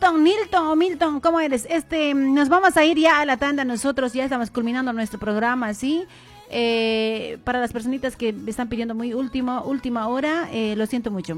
Milton, ¿cómo eres? Nos vamos a ir ya a la tanda, nosotros ya estamos culminando nuestro programa, ¿sí? Para las personitas que me están pidiendo muy última hora, lo siento mucho.